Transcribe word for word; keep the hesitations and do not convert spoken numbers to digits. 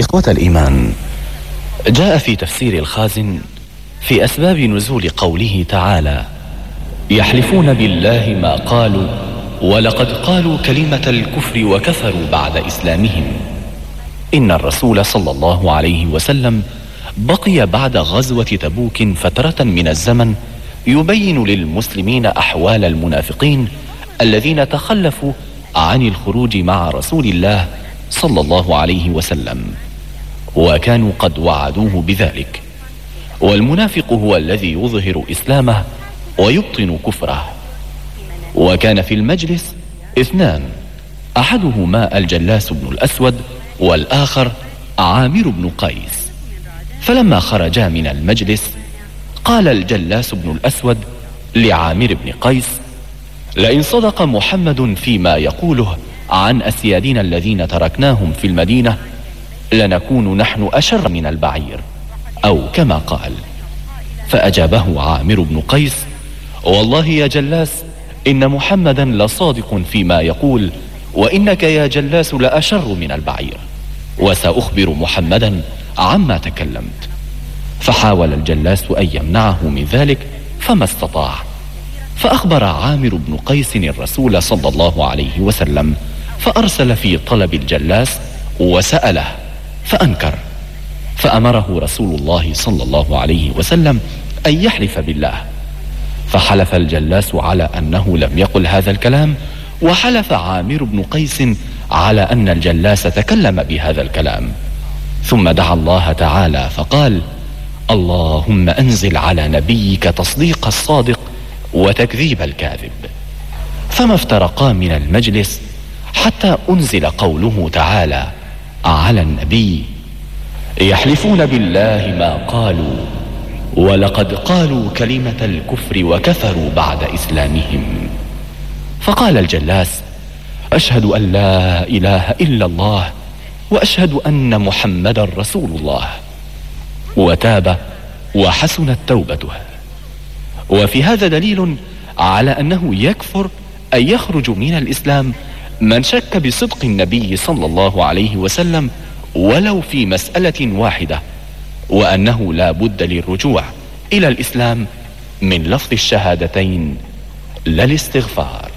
إخوة الإيمان، جاء في تفسير الخازن في أسباب نزول قوله تعالى: يحلفون بالله ما قالوا ولقد قالوا كلمة الكفر وكفروا بعد إسلامهم، إن الرسول صلى الله عليه وسلم بقي بعد غزوة تبوك فترة من الزمن يبين للمسلمين أحوال المنافقين الذين تخلفوا عن الخروج مع رسول الله صلى الله عليه وسلم، وكانوا قد وعدوه بذلك. والمنافق هو الذي يظهر إسلامه ويبطن كفره. وكان في المجلس اثنان، أحدهما الجلاس بن الأسود والآخر عامر بن قيس. فلما خرجا من المجلس قال الجلاس بن الأسود لعامر بن قيس: لئن صدق محمد فيما يقوله عن أسيادنا الذين تركناهم في المدينة لنكون نحن أشر من البعير، أو كما قال. فأجابه عامر بن قيس: والله يا جلاس إن محمدا لصادق فيما يقول، وإنك يا جلاس لأشر من البعير، وسأخبر محمدا عما تكلمت. فحاول الجلاس أن يمنعه من ذلك فما استطاع، فأخبر عامر بن قيس الرسول صلى الله عليه وسلم، فأرسل في طلب الجلاس وسأله فأنكر، فأمره رسول الله صلى الله عليه وسلم أن يحلف بالله. فحلف الجلاس على أنه لم يقل هذا الكلام، وحلف عامر بن قيس على أن الجلاس تكلم بهذا الكلام. ثم دعا الله تعالى فقال: اللهم أنزل على نبيك تصديق الصادق وتكذيب الكاذب. فما افترقا من المجلس حتى أنزل قوله تعالى على النبي: يحلفون بالله ما قالوا ولقد قالوا كلمة الكفر وكفروا بعد إسلامهم. فقال الجلاس: أشهد أن لا إله إلا الله وأشهد أن محمدا رسول الله، وتاب وحسنت توبته. وفي هذا دليل على أنه يكفر أن يخرج من الإسلام من شك بصدق النبي صلى الله عليه وسلم ولو في مسألة واحدة، وأنه لا بد للرجوع إلى الإسلام من لفظ الشهادتين لا الاستغفار.